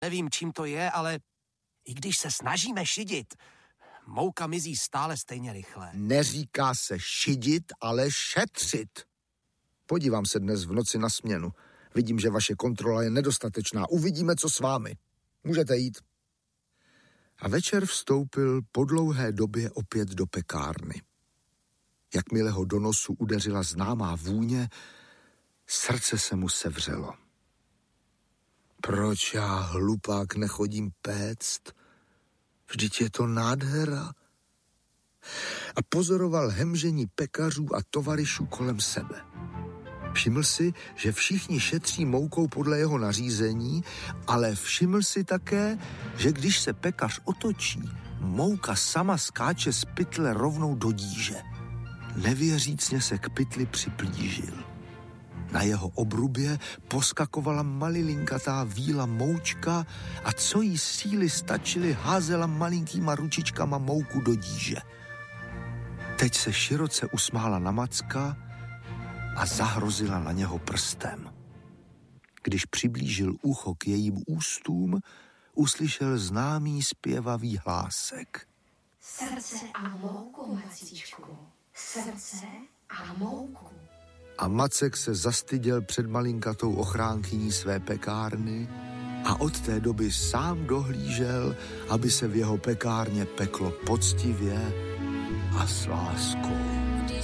Nevím, čím to je, ale i když se snažíme šidit, mouka mizí stále stejně rychle. Neříká se šidit, ale šetřit. Podívám se dnes v noci na směnu. Vidím, že vaše kontrola je nedostatečná. Uvidíme, co s vámi. Můžete jít. A večer vstoupil po dlouhé době opět do pekárny. Jakmile ho do nosu udeřila známá vůně, srdce se mu sevřelo. Proč já, hlupák, nechodím péct? Vždyť je to nádhera. A pozoroval hemžení pekařů a tovaryšů kolem sebe. Všiml si, že všichni šetří moukou podle jeho nařízení, ale všiml si také, že když se pekař otočí, mouka sama skáče z pytle rovnou do díže. Nevěřícně se k pytli připlížil. Na jeho obrubě poskakovala malilinkatá víla moučka a co jí síly stačily, házela malinkýma ručičkama mouku do díže. Teď se široce usmála na Macka a zahrozila na něho prstem. Když přiblížil ucho k jejím ústům, uslyšel známý zpěvavý hlásek. Srdce a mouku, Macíčku. Srdce a mouku. A Macek se zastyděl před malinkatou ochránkyní své pekárny a od té doby sám dohlížel, aby se v jeho pekárně peklo poctivě a s láskou.